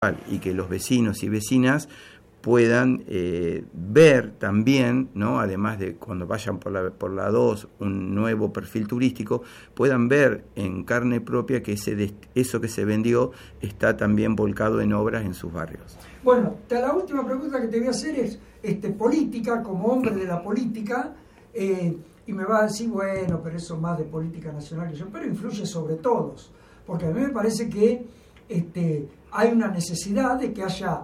y que los vecinos y vecinas puedan ver también, ¿no? Además de cuando vayan por la 2 un nuevo perfil turístico, puedan ver en carne propia que eso que se vendió está también volcado en obras en sus barrios. Bueno, la última pregunta que te voy a hacer es política, como hombre de la política, y me va a decir, bueno, pero eso más de política nacional, pero influye sobre todos, porque a mí me parece que hay una necesidad de que haya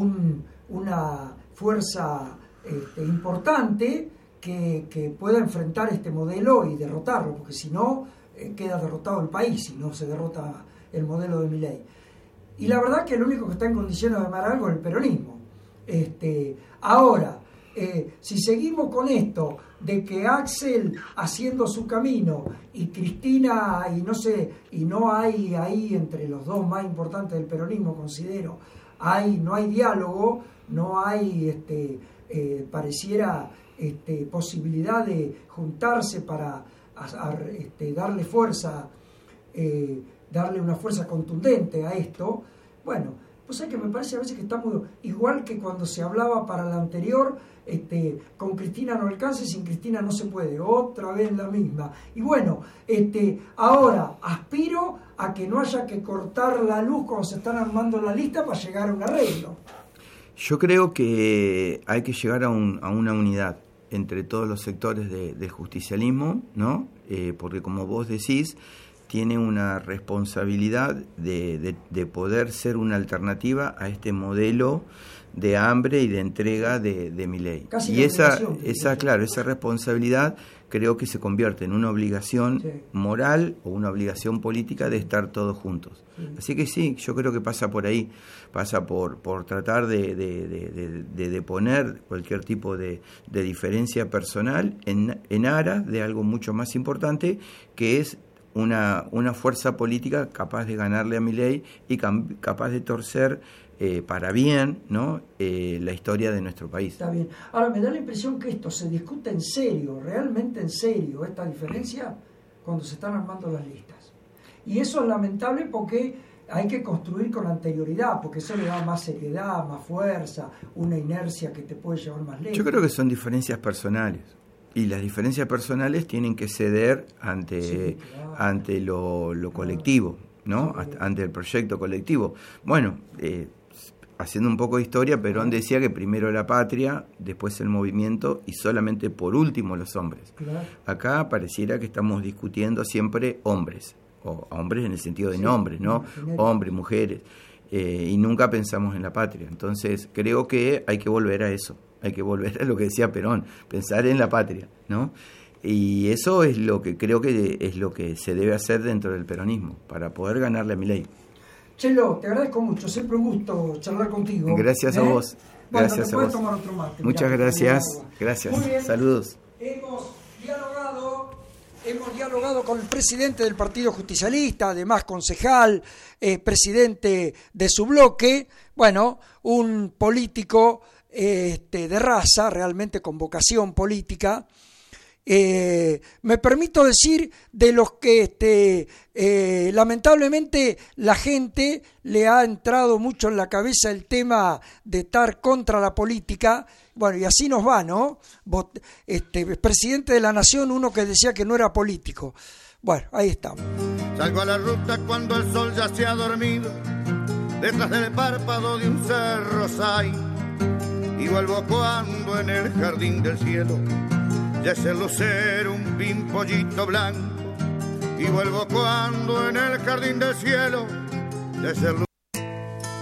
una fuerza importante que pueda enfrentar este modelo y derrotarlo, porque si no, queda derrotado el país, si no se derrota el modelo de Milei. Y la verdad que el único que está en condiciones de armar algo es el peronismo. Ahora, si seguimos con esto de que Axel haciendo su camino y Cristina, y no hay ahí entre los dos más importantes del peronismo, considero, no hay diálogo, no hay pareciera posibilidad de juntarse para darle fuerza, darle una fuerza contundente a esto. Bueno, pues es que me parece a veces que estamos igual que cuando se hablaba para la anterior, con Cristina no alcanza, sin Cristina no se puede, otra vez la misma. Y bueno, ahora aspiro a que no haya que cortar la luz cuando se están armando la lista para llegar a un arreglo. Yo creo que hay que llegar a una unidad entre todos los sectores del justicialismo, ¿no? Porque como vos decís, tiene una responsabilidad de poder ser una alternativa a este modelo de hambre y de entrega de Milei. Y esa responsabilidad creo que se convierte en una obligación moral o una obligación política de estar todos juntos. Así que sí, yo creo que pasa por ahí, pasa por tratar de poner cualquier tipo de diferencia personal en aras de algo mucho más importante, que es una fuerza política capaz de ganarle a Milei y capaz de torcer para bien, ¿no? La historia de nuestro país. Está bien. Ahora, me da la impresión que esto se discute en serio, realmente en serio, esta diferencia, cuando se están armando las listas. Y eso es lamentable porque hay que construir con anterioridad, porque eso le da más seriedad, más fuerza, una inercia que te puede llevar más lejos. Yo creo que son diferencias personales. Y las diferencias personales tienen que ceder ante lo colectivo, ¿no? Ante el proyecto colectivo. Bueno, haciendo un poco de historia, Perón decía que primero la patria, después el movimiento y solamente por último los hombres. Acá pareciera que estamos discutiendo siempre hombres, o hombres en el sentido de nombres, ¿no? Hombres, mujeres, y nunca pensamos en la patria. Entonces creo que hay que volver a eso. Hay que volver a lo que decía Perón, pensar en la patria, ¿no? Y eso es lo que creo que es lo que se debe hacer dentro del peronismo, para poder ganarle a Milei. Chelo, te agradezco mucho, siempre un gusto charlar contigo. Gracias a vos. Bueno, gracias te a vos. puedes tomar otro mate. Muchas gracias. Gracias. Muy bien. Saludos. Hemos dialogado con el presidente del Partido Justicialista, además concejal, presidente de su bloque, bueno, un político de raza, realmente con vocación política. Me permito decir de los que lamentablemente la gente le ha entrado mucho en la cabeza el tema de estar contra la política. Bueno, y así nos va, ¿no? Presidente de la Nación, uno que decía que no era político. Bueno, ahí estamos. Salgo a la ruta cuando el sol ya se ha dormido, detrás del párpado de un cerro hay, y vuelvo cuando en el jardín del cielo ya es el lucero un pimpollito blanco, y vuelvo cuando en el jardín del cielo ya es el